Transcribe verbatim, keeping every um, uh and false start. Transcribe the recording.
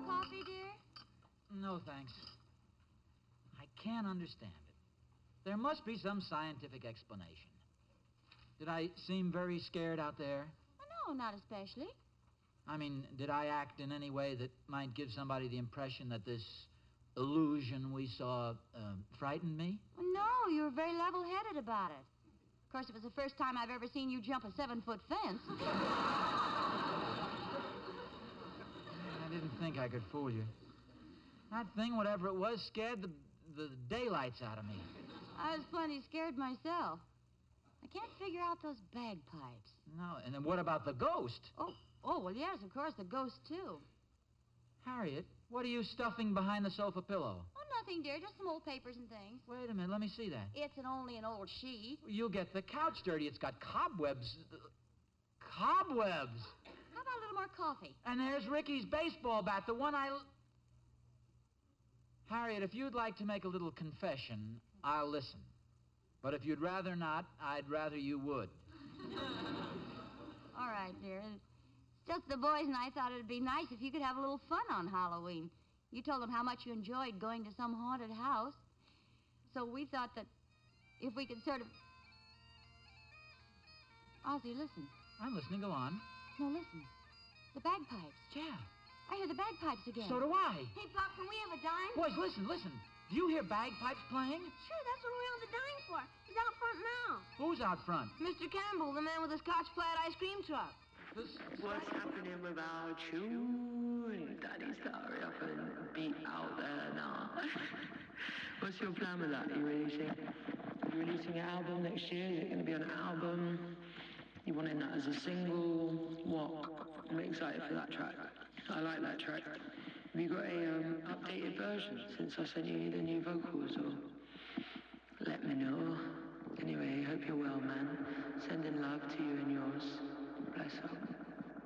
coffee, dear? No, thanks. I can't understand it. There must be some scientific explanation. Did I seem very scared out there? No, not especially. I mean, did I act in any way that might give somebody the impression that this illusion we saw uh, frightened me? No, you were very level-headed about it. Of course, it was the first time I've ever seen you jump a seven-foot fence. I didn't think I could fool you. That thing, whatever it was, scared the, the daylights out of me. I was plenty scared myself. I can't figure out those bagpipes. No, and then what about the ghost? Oh, oh, well, yes, of course, the ghost, too. Harriet, what are you stuffing behind the sofa pillow? Oh, nothing, dear, just some old papers and things. Wait a minute, let me see that. It's an only an old sheet. You'll get the couch dirty. It's got cobwebs. Cobwebs! How about a little more coffee? And there's Ricky's baseball bat, the one I... Harriet, if you'd like to make a little confession, I'll listen. But if you'd rather not, I'd rather you would. All right, dear. It's just the boys and I thought it'd be nice if you could have a little fun on Halloween. You told them how much you enjoyed going to some haunted house. So we thought that if we could sort of... Ozzie, listen. I'm listening. Go on. No, listen. The bagpipes. Yeah. I hear the bagpipes again. So do I. Hey, Pop, can we have a dime? Boys, listen, listen. Do you hear bagpipes playing? Sure, that's what we're on the dime for. He's out front now. Who's out front? Mister Campbell, the man with the Scotch plaid ice cream truck. This... What's happening without you? Daddy's hurry up and beat out there now. What's your plan with that? Are you releasing, are you releasing an album next year? Is it going to be an album? You wanting that as a single? What? I'm excited for that track. I like that track. Have you got a um, updated version since I sent you the new vocals? Or let me know. Anyway, hope you're well, man. Sending love to you and yours. Bless up.